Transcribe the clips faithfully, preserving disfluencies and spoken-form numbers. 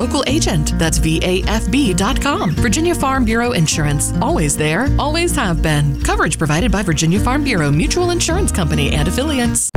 local agent. That's V A F B dot com. Virginia Farm Bureau Insurance. Always there, always have been. Coverage provided by Virginia Farm Bureau Mutual Insurance Company and affiliates.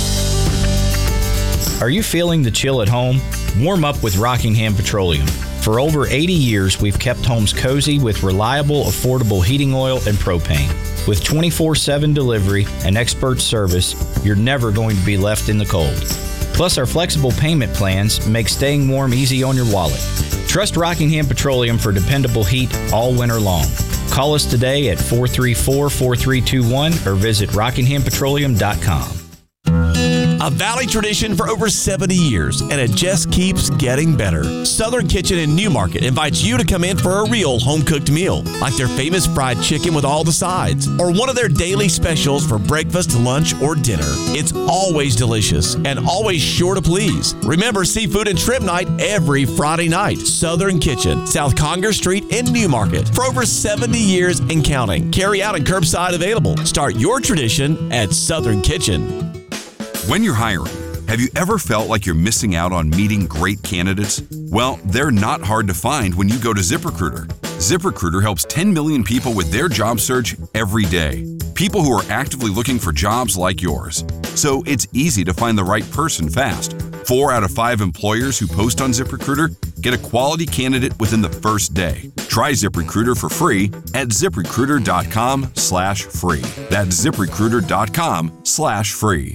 Are you feeling the chill at home? Warm up with Rockingham Petroleum. For over eighty years, we've kept homes cozy with reliable, affordable heating oil and propane. With twenty-four seven delivery and expert service, you're never going to be left in the cold. Plus, our flexible payment plans make staying warm easy on your wallet. Trust Rockingham Petroleum for dependable heat all winter long. Call us today at four three four, four three two one or visit rockingham petroleum dot com. A Valley tradition for over seventy years, and it just keeps getting better. Southern Kitchen in Newmarket invites you to come in for a real home-cooked meal, like their famous fried chicken with all the sides, or one of their daily specials for breakfast, lunch, or dinner. It's always delicious and always sure to please. Remember seafood and shrimp night every Friday night. Southern Kitchen, South Conger Street in Newmarket. For over seventy years and counting. Carry out and curbside available. Start your tradition at Southern Kitchen. When you're hiring, have you ever felt like you're missing out on meeting great candidates? Well, they're not hard to find when you go to ZipRecruiter. ZipRecruiter helps ten million people with their job search every day. People who are actively looking for jobs like yours. So it's easy to find the right person fast. Four out of five employers who post on ZipRecruiter get a quality candidate within the first day. Try ZipRecruiter for free at ZipRecruiter.com slash free. That's ZipRecruiter.com slash free.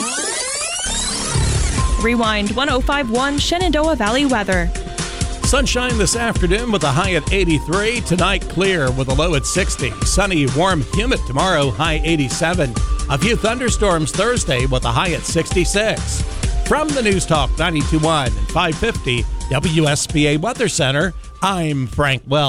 Rewind one oh five point one Shenandoah Valley weather. Sunshine this afternoon with a high at eighty-three. Tonight clear with a low at sixty. Sunny, warm, humid tomorrow, high eighty-seven. A few thunderstorms Thursday with a high at sixty-six. From the News Talk ninety-two point one and five fifty W S B A Weather Center, I'm Frank Wells.